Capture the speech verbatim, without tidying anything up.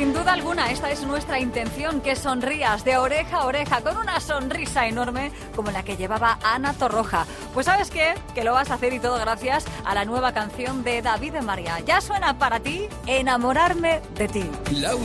Sin duda alguna, esta es nuestra intención, que sonrías de oreja a oreja, con una sonrisa enorme como la que llevaba Ana Torroja. Pues ¿sabes qué? Que lo vas a hacer y todo gracias a la nueva canción de David de María. Ya suena para ti, Enamorarme de ti.